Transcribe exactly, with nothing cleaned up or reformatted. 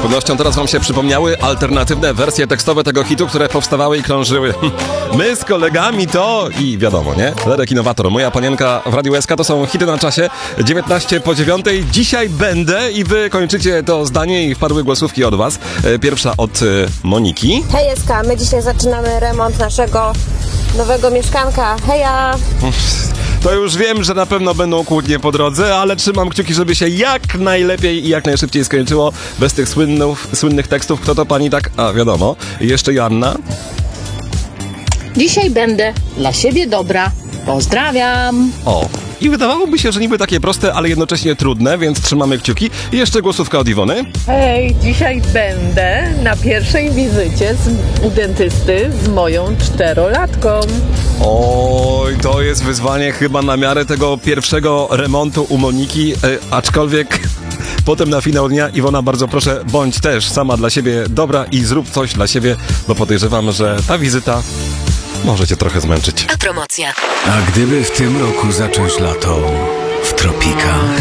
pewnością teraz wam się przypomniały alternatywne wersje tekstowe tego hitu, które powstawały i krążyły. My z kolegami to i wiadomo, nie? Lerek Innowator, Moja Panienka w Radiu S K to są hity na czasie. dziewiętnaście po dziewiątej. Dzisiaj będę i wy kończycie to zdanie i wpadły głosówki od was. Pierwsza od Moniki. Hej S K, my dzisiaj zaczynamy remont naszego nowego mieszkanka. Heja! To już wiem, że na pewno będą kłótnie po drodze, ale trzymam kciuki, żeby się jak najlepiej i jak najszybciej skończyło. Bez tych słynnych, słynnych tekstów. Kto to pani tak? A, wiadomo. I jeszcze Joanna. Dzisiaj będę dla siebie dobra. Pozdrawiam. O. I wydawałoby się, że niby takie proste, ale jednocześnie trudne, więc trzymamy kciuki. I jeszcze głosówka od Iwony. Hej, dzisiaj będę na pierwszej wizycie z, u dentysty z moją czterolatką. Oj, to jest wyzwanie chyba na miarę tego pierwszego remontu u Moniki, yy, aczkolwiek potem na finał dnia, Iwona, bardzo proszę, bądź też sama dla siebie dobra i zrób coś dla siebie, bo podejrzewam, że ta wizyta może cię trochę zmęczyć. A promocja. A gdyby w tym roku zacząć lato w tropikach?